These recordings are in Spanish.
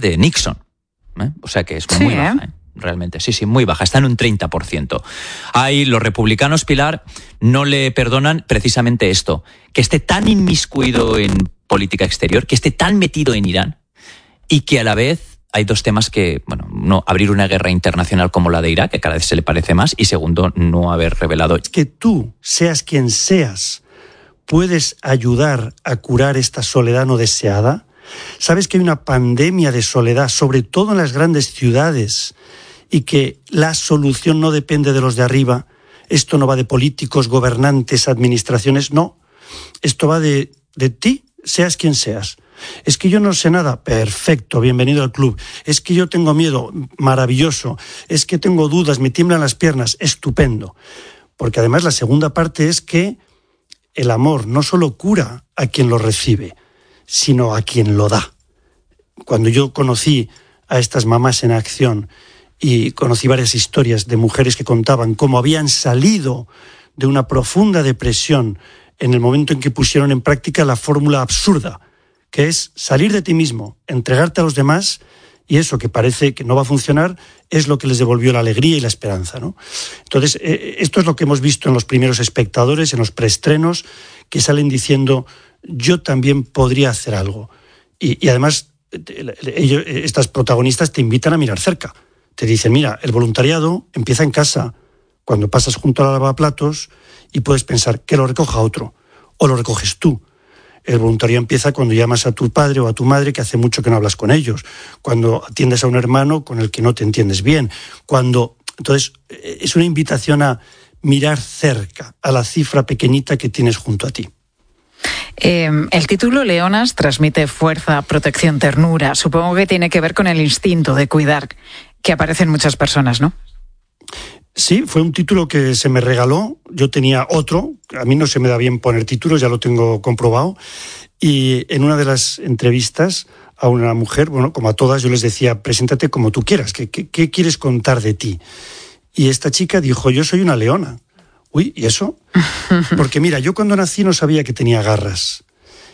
de Nixon. O sea que es muy baja, realmente. Sí, muy baja. Está en un 30%. Ahí los republicanos, Pilar, no le perdonan precisamente esto, que esté tan inmiscuido en política exterior, que esté tan metido en Irán y que a la vez hay dos temas que, no abrir una guerra internacional como la de Irak, que cada vez se le parece más, y segundo, no haber revelado. Que tú, seas quien seas, puedes ayudar a curar esta soledad no deseada. ¿Sabes que hay una pandemia de soledad, sobre todo en las grandes ciudades, y que la solución no depende de los de arriba? Esto no va de políticos, gobernantes, administraciones, no. Esto va de ti, seas quien seas. Es que yo no sé nada, perfecto, bienvenido al club. Es que yo tengo miedo, maravilloso. Es que tengo dudas, me tiemblan las piernas, estupendo. Porque además la segunda parte es que el amor no solo cura a quien lo recibe, sino a quien lo da. Cuando yo conocí a estas mamás en acción y conocí varias historias de mujeres que contaban cómo habían salido de una profunda depresión en el momento en que pusieron en práctica la fórmula absurda, que es salir de ti mismo, entregarte a los demás, y eso que parece que no va a funcionar es lo que les devolvió la alegría y la esperanza, ¿no? Entonces, esto es lo que hemos visto en los primeros espectadores, en los preestrenos, que salen diciendo, yo también podría hacer algo. Y además, estas protagonistas te invitan a mirar cerca. Te dicen, mira, el voluntariado empieza en casa, cuando pasas junto a la lavaplatos y puedes pensar que lo recoja otro, o lo recoges tú. El voluntariado empieza cuando llamas a tu padre o a tu madre que hace mucho que no hablas con ellos, cuando atiendes a un hermano con el que no te entiendes bien, Entonces, es una invitación a mirar cerca, a la cifra pequeñita que tienes junto a ti. El título Leonas transmite fuerza, protección, ternura. Supongo que tiene que ver con el instinto de cuidar que aparece en muchas personas, ¿no? Sí, fue un título que se me regaló. Yo tenía otro, a mí no se me da bien poner títulos, ya lo tengo comprobado. Y en una de las entrevistas a una mujer, como a todas, yo les decía, preséntate como tú quieras, ¿qué quieres contar de ti? Y esta chica dijo, yo soy una leona. Uy, ¿y eso? Porque mira, yo cuando nací no sabía que tenía garras.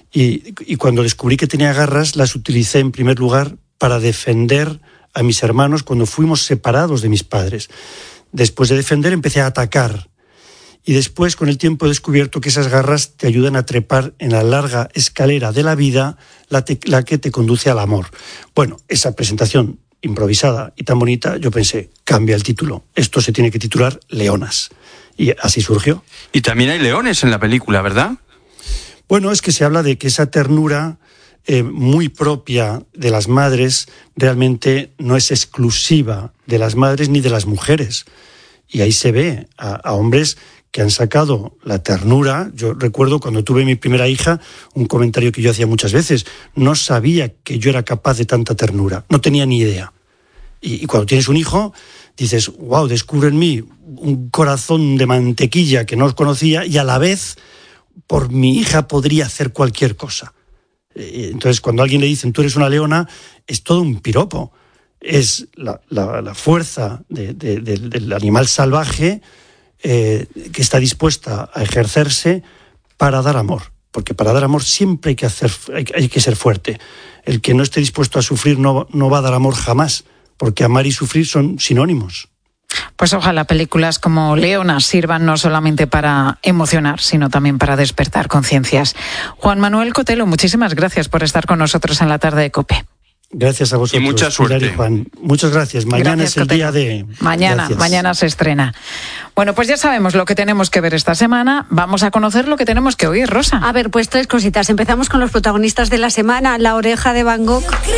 Y cuando descubrí que tenía garras, las utilicé en primer lugar para defender a mis hermanos cuando fuimos separados de mis padres. Después de defender, empecé a atacar. Y después, con el tiempo, he descubierto que esas garras te ayudan a trepar en la larga escalera de la vida, la que te conduce al amor. Bueno, esa presentación improvisada y tan bonita, yo pensé, cambia el título. Esto se tiene que titular Leonas. Y así surgió. Y también hay leones en la película, ¿verdad? Bueno, es que se habla de que esa ternura muy propia de las madres realmente no es exclusiva de las madres ni de las mujeres. Y ahí se ve a hombres que han sacado la ternura. Yo recuerdo cuando tuve mi primera hija, un comentario que yo hacía muchas veces, no sabía que yo era capaz de tanta ternura, no tenía ni idea. Y cuando tienes un hijo, dices, wow, descubre en mí un corazón de mantequilla que no os conocía y a la vez, por mi hija podría hacer cualquier cosa. Entonces, cuando a alguien le dicen, tú eres una leona, es todo un piropo. Es la fuerza del animal salvaje que está dispuesta a ejercerse para dar amor. Porque para dar amor siempre hay que ser fuerte. El que no esté dispuesto a sufrir no va a dar amor jamás, porque amar y sufrir son sinónimos. Pues ojalá películas como Leonas sirvan no solamente para emocionar, sino también para despertar conciencias. Juan Manuel Cotelo, muchísimas gracias por estar con nosotros en la tarde de COPE. Gracias a vosotros. Y mucha suerte. Pilar y Juan. Muchas gracias. Mañana gracias, es el Cotelo. día de... Mañana se estrena. Bueno, pues ya sabemos lo que tenemos que ver esta semana. Vamos a conocer lo que tenemos que oír, Rosa. A ver, pues 3 cositas. Empezamos con los protagonistas de la semana. La oreja de Van Gogh.